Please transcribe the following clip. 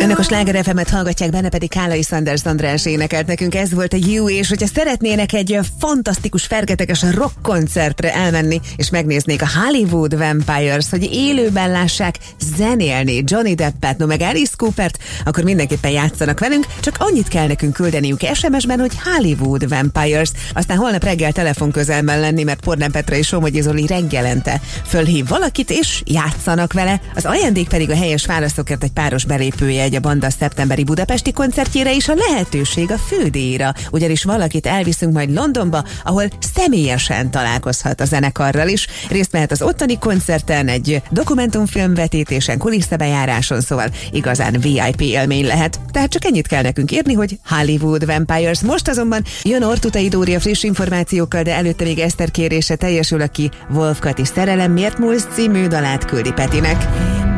Önök a Sláger FM-et hallgatják, benne pedig Kálai Sanders András énekelt nekünk. Ez volt a You, és hogyha szeretnének egy fantasztikus, fergeteges rock koncertre elmenni, és megnéznék a Hollywood Vampires, hogy élőben lássák zenélni Johnny Deppet, no meg Alice Coopert, akkor mindenképpen játszanak velünk, csak annyit kell nekünk küldeniük SMS-ben, hogy Hollywood Vampires. Aztán holnap reggel telefonközelben lenni, mert Pornán Petra és Somogyi Zoli reggelente fölhív valakit, és játszanak vele. Az ajándék pedig a helyes válaszokért egy páros belépőjegy a banda szeptemberi budapesti koncertjére, és a lehetőség a fődíjra, ugyanis valakit elviszünk majd Londonba, ahol személyesen találkozhat a zenekarral is. Részt vehet az ottani koncerten, egy dokumentumfilm vetítésen, kulisszabejáráson, szóval igazán VIP élmény lehet. Tehát csak ennyit kell nekünk írni, hogy Hollywood Vampires. Most azonban jön Ortutai Dóri a friss információkkal, de előtte még Eszter kérése teljesül, aki Wolf Kati Szerelem miért múlsz című dalát küldi Petinek.